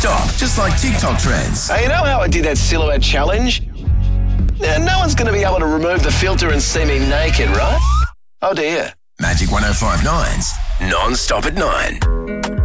non-stop, just like TikTok trends. Hey, you know how I did that silhouette challenge? Now, no one's going to be able to remove the filter and see me naked, right? Oh dear. Magic 105.9's Non-Stop at 9.